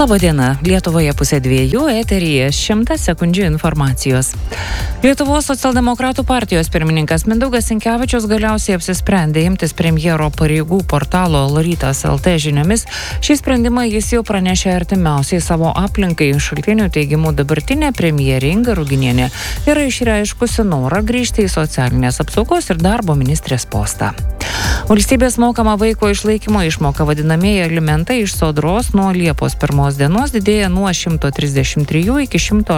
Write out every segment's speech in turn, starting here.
Labadiena, Lietuvoje 1:02, eteryje 100 sekundžių informacijos. Lietuvos socialdemokratų partijos pirmininkas Mindaugas Sinkevičius galiausiai apsisprendė imtis premjero pareigų portalo Lrytas LT žiniomis. Šį sprendimą jis jau pranešė artimiausiai savo aplinkai. Šaltinių teigimu dabartinė premjerė Inga Ruginienė yra išreiškusi norą grįžti į socialinės apsaugos ir darbo ministrės postą. Valstybės mokama vaiko išlaikymo išmoka vadinamieji alimentai iš Sodros nuo Liepos 1 dienos didėja nuo 133 iki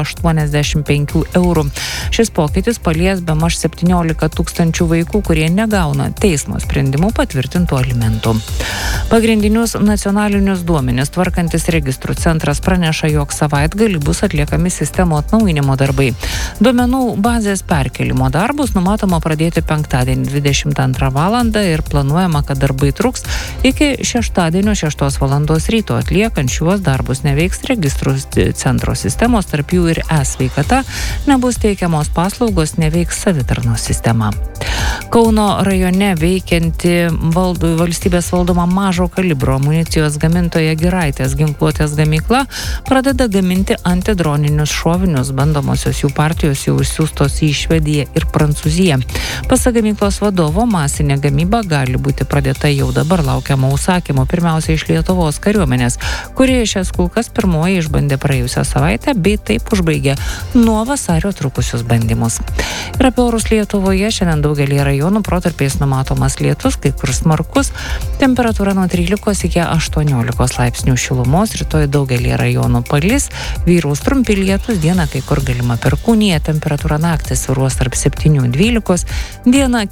185 eurų. Šis pokytis palies bemaž 17 tūkstančių vaikų, kurie negauna teismo sprendimų patvirtintų alimentų. Pagrindinius nacionalinius duomenis tvarkantis registrų centras praneša, jog savaitgalį bus atliekami sistemų atnaujinimo darbai. Duomenų bazės perkelimo darbus numatoma pradėti penktadienį 22 valandą ir planuojama, kad darbai truks iki šeštadienio 6 valandos ryto. Atliekant šiuos darbus neveiks registrų centro sistemos, tarp jų ir e-sveikata, nebus teikiamos paslaugos, neveiks savitarnos sistema. Kauno rajone veikianti valstybės valdoma mažo kalibro amunicijos gamintoja Giraitės ginkluotės gamykla pradeda gaminti antidroninius šovinius. Bandomosios jų partijos jau išsiųstos į Švediją ir Prancūziją. Pasak gamyklos vadovo, masinė gamyba gali būti pradėta jau dabar, laukiama užsakymų, pirmiausia iš Lietuvos kariuomenės, kurie šias kulkas pirmoji išbandė praėjusią savaitę, bei taip užbaigė nuo vasario trukusius bandymus. Ir apie orus Lietuvoje šiandien daugelį rajonų protarpiais numatomas lietus, kai kur smarkus, temperatūra nuo 13 iki 18 laipsnių šilumos, rytoj daugelį rajonų palis, vyraus trumpi lietus, dieną kai kur galima perkūnija, temperatūra naktį svyruos tarp 7-12, dieną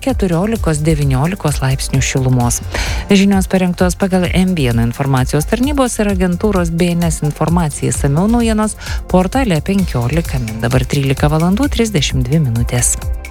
14-19 laipsnių šilumos. Žinios parengtos pagal M1 informacijos tarnybos ir agentūros BNS informacija. Išsamiau naujienos portale 15 min. Dabar 13 valandų 32 minutės.